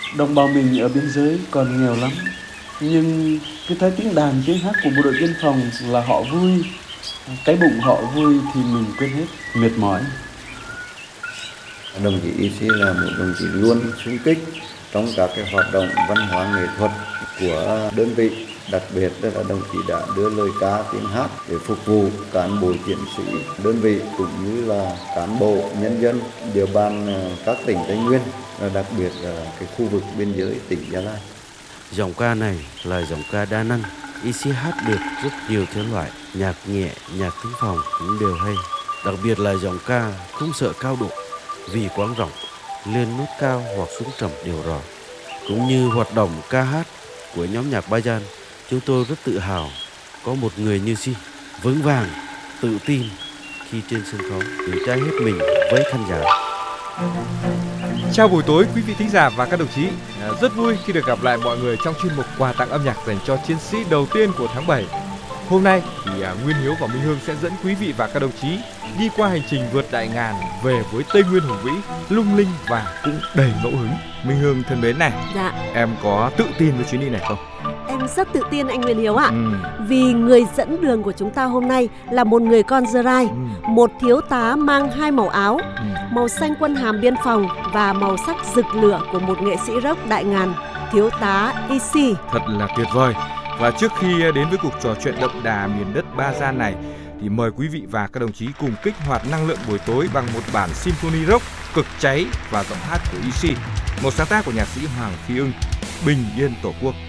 Đồng bào mình ở biên giới còn nghèo lắm, nhưng cứ thấy tiếng đàn tiếng hát của bộ đội biên phòng là họ vui, cái bụng họ vui thì mình quên hết mệt mỏi. Đồng chí Y sĩ là một đồng chí luôn xung kích trong các cái hoạt động văn hóa nghệ thuật của đơn vị. Đặc biệt là đồng chí đã đưa lời ca tiếng hát để phục vụ cán bộ chiến sĩ đơn vị cũng như là cán bộ nhân dân địa bàn các tỉnh Tây Nguyên, đặc biệt là cái khu vực biên giới tỉnh Gia Lai. Giọng ca này là giọng ca đa năng, Y sĩ hát được rất nhiều thể loại, nhạc nhẹ, nhạc thính phòng cũng đều hay. Đặc biệt là giọng ca không sợ cao độ, vì quãng rộng, lên nốt cao hoặc xuống trầm đều rõ. Cũng như hoạt động ca hát của nhóm nhạc Bajan, chúng tôi rất tự hào có một người như Si, vững vàng, tự tin khi trên sân khấu để trao hết mình với khán giả. Chào buổi tối quý vị thính giả và các đồng chí. Rất vui khi được gặp lại mọi người trong chuyên mục quà tặng âm nhạc dành cho chiến sĩ đầu tiên của tháng 7. Hôm nay thì Nguyên Hiếu và Minh Hương sẽ dẫn quý vị và các đồng chí đi qua hành trình vượt đại ngàn về với Tây Nguyên hùng vĩ, lung linh và cũng đầy ngẫu hứng. Minh Hương thân mến này, dạ, em có tự tin với chuyến đi này không? em rất tự tin anh Nguyên Hiếu ạ. Vì người dẫn đường của chúng ta hôm nay là một người con Dơ Rai, một thiếu tá mang hai màu áo, màu xanh quân hàm biên phòng và màu sắc rực lửa của một nghệ sĩ rock đại ngàn, thiếu tá Y sĩ. Thật là tuyệt vời. Và trước khi đến với cuộc trò chuyện đậm đà miền đất Bajan này thì mời quý vị và các đồng chí cùng kích hoạt năng lượng buổi tối bằng một bản symphony rock cực cháy và giọng hát của Y sĩ, một sáng tác của nhạc sĩ Hoàng Phi Ưng, Bình Yên Tổ quốc.